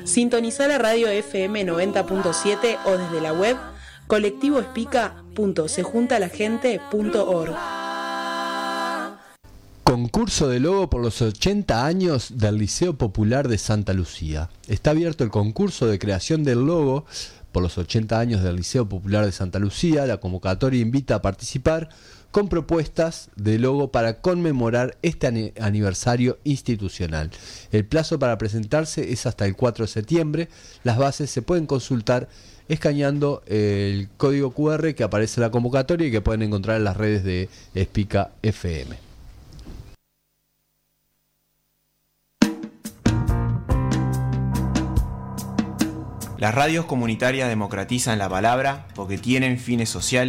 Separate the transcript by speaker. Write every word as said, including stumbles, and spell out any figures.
Speaker 1: Sintonizá la radio F M noventa punto siete o desde la web colectivo espica punto se junta la gente punto org.
Speaker 2: Concurso de logo por los ochenta años del Liceo Popular de Santa Lucía. Está abierto el concurso de creación del logo por los ochenta años del Liceo Popular de Santa Lucía. La convocatoria invita a participar con propuestas de logo para conmemorar este aniversario institucional. El plazo para presentarse es hasta el cuatro de septiembre. Las bases se pueden consultar escaneando el código cu erre que aparece en la convocatoria y que pueden encontrar en las redes de Espica F M.
Speaker 3: Las radios comunitarias democratizan la palabra porque tienen fines sociales